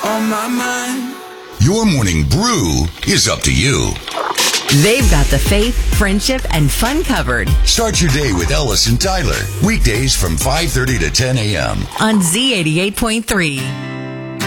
on my mind. Your morning brew is up to you. They've got the faith, friendship, and fun covered. Start your day with Ellis and Tyler. Weekdays from 5:30 to 10 a.m. on Z88.3.